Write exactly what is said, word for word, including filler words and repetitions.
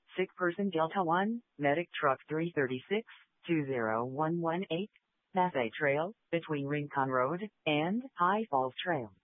Sick person Delta one, medic truck three thirty-six, two zero one one eight, Pathé Trail, between Rincon Road and High Falls Trail.